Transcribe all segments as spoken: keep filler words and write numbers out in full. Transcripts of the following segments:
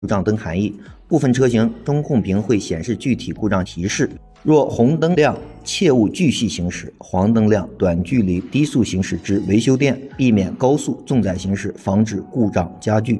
故障灯含义。部分车型中控屏会显示具体故障提示，若红灯亮，切勿继续行驶；黄灯亮，短距离低速行驶至维修店，避免高速重载行驶，防止故障加剧。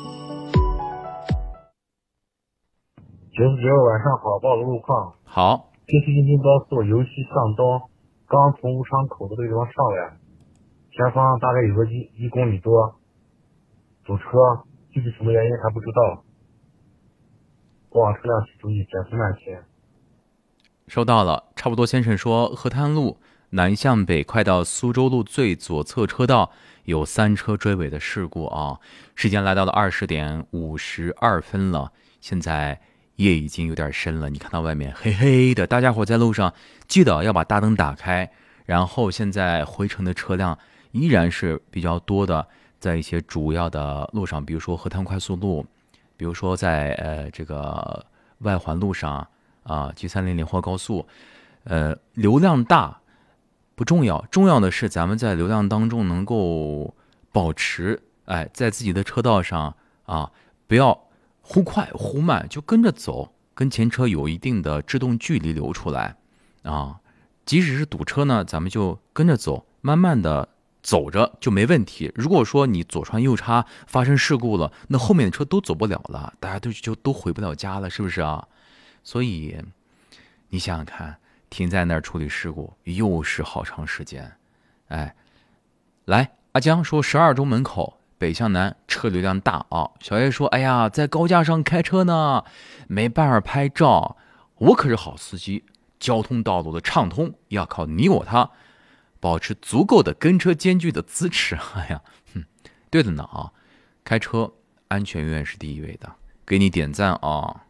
九十九晚上好，报个路况。 好。 京西京津高速由西向东，刚从武昌口子这个地方上来，前方大概有个一一公里多，堵车，具体什么原因还不知道。过往车辆请注意减速慢行。 收到了，差不多先生说，河滩路南向北快到苏州路最左侧车道有三车追尾的事故啊。时间来到了二十点五十二分了，现在夜已经有点深了，你看到外面黑黑的，大家伙在路上记得要把大灯打开。然后现在回程的车辆依然是比较多的，在一些主要的路上，比如说河滩快速路，比如说在呃这个外环路上啊 ，G 三零零或高速，呃流量大不重要，重要的是咱们在流量当中能够保持哎在自己的车道上啊，不要忽快忽慢，就跟着走，跟前车有一定的制动距离留出来啊。即使是堵车呢，咱们就跟着走，慢慢的走着就没问题。如果说你左穿右插发生事故了，那后面的车都走不了了，大家都就都回不了家了，是不是啊？所以你想想看，停在那儿处理事故又是好长时间。哎，来，阿江说十二中门口北向南车流量大啊。小叶说，哎呀，在高架上开车呢，没办法拍照。我可是好司机，交通道路的畅通要靠你我他，保持足够的跟车间距的姿势。哎呀，嗯，对的呢啊，开车安全永远是第一位的，给你点赞啊。